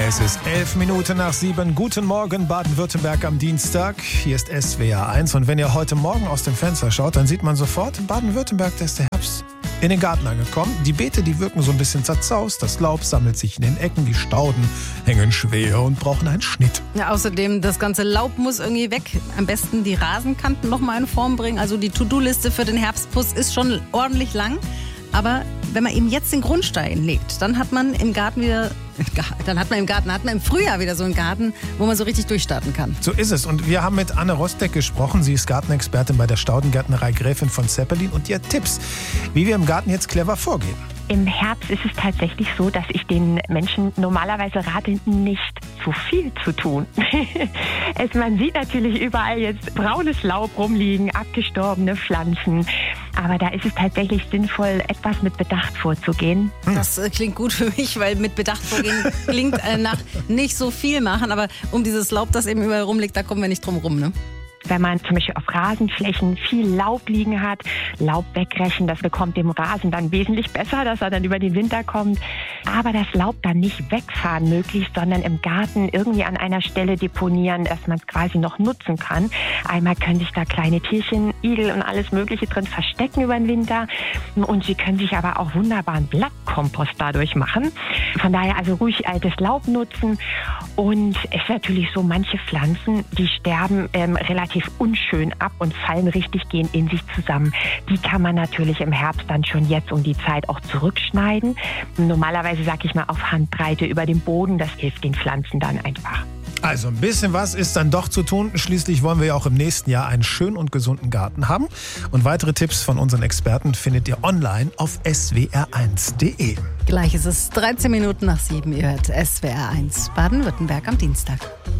Es ist 7:11. Guten Morgen, Baden-Württemberg am Dienstag. Hier ist SWR 1. Und wenn ihr heute Morgen aus dem Fenster schaut, dann sieht man sofort, in Baden-Württemberg, da ist der Herbst in den Garten angekommen. Die Beete, die wirken so ein bisschen zerzaust. Das Laub sammelt sich in den Ecken. Die Stauden hängen schwer und brauchen einen Schnitt. Ja, außerdem, das ganze Laub muss irgendwie weg. Am besten die Rasenkanten noch mal in Form bringen. Also die To-Do-Liste für den Herbstputz ist schon ordentlich lang. Aber wenn man eben jetzt den Grundstein legt, dann hat man im Garten wieder, im Frühjahr wieder so einen Garten, wo man so richtig durchstarten kann. So ist es. Und wir haben mit Anne Rostek gesprochen. Sie ist Gartenexpertin bei der Staudengärtnerei Gräfin von Zeppelin. Und ihr Tipps, wie wir im Garten jetzt clever vorgehen. Im Herbst ist es tatsächlich so, dass ich den Menschen normalerweise rate, nicht zu viel zu tun. Man sieht natürlich überall jetzt braunes Laub rumliegen, abgestorbene Pflanzen. Aber da ist es tatsächlich sinnvoll, etwas mit Bedacht vorzugehen. Das klingt gut für mich, weil mit Bedacht vorgehen klingt nach nicht so viel machen. Aber um dieses Laub, das eben überall rumliegt, da kommen wir nicht drum rum, ne? Wenn man zum Beispiel auf Rasenflächen viel Laub liegen hat, Laub wegrechen, das bekommt dem Rasen dann wesentlich besser, dass er dann über den Winter kommt. Aber das Laub dann nicht wegfahren möglichst, sondern im Garten irgendwie an einer Stelle deponieren, dass man es quasi noch nutzen kann. Einmal können sich da kleine Tierchen, Igel und alles Mögliche drin verstecken über den Winter. Und sie können sich aber auch wunderbaren Blattkompost dadurch machen. Von daher also ruhig altes Laub nutzen. Und es ist natürlich so, manche Pflanzen, die sterben relativ unschön ab und fallen richtig, gehen in sich zusammen. Die kann man natürlich im Herbst dann schon jetzt um die Zeit auch zurückschneiden. Normalerweise sage ich mal auf Handbreite über dem Boden, das hilft den Pflanzen dann einfach. Also ein bisschen was ist dann doch zu tun. Schließlich wollen wir ja auch im nächsten Jahr einen schönen und gesunden Garten haben. Und weitere Tipps von unseren Experten findet ihr online auf swr1.de. Gleich ist es 7:13. Ihr hört SWR 1 Baden-Württemberg am Dienstag.